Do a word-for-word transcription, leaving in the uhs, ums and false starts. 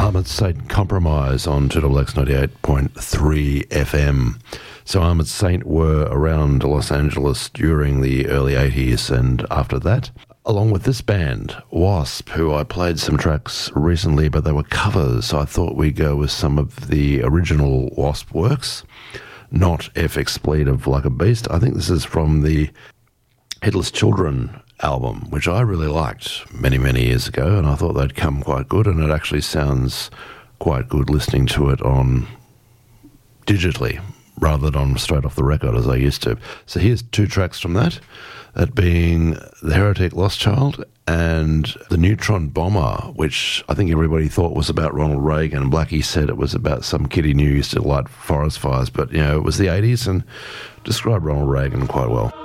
Armored Saint Compromise on two X X ninety-eight point three F M. So Armored Saint were around Los Angeles during the early eighties, and after that, along with this band, Wasp, who I played some tracks recently, but they were covers, so I thought we'd go with some of the original Wasp works, not F Expletive Like a Beast. I think this is from the Headless Children album, which I really liked many, many years ago, and I thought they'd come quite good, and it actually sounds quite good listening to it on digitally rather than on straight off the record as I used to. So here's two tracks from that, that being The Heretic Lost Child and The Neutron Bomber, which I think everybody thought was about Ronald Reagan. Blackie said it was about some kid he knew used to light forest fires, but, you know, it was the eighties and described Ronald Reagan quite well.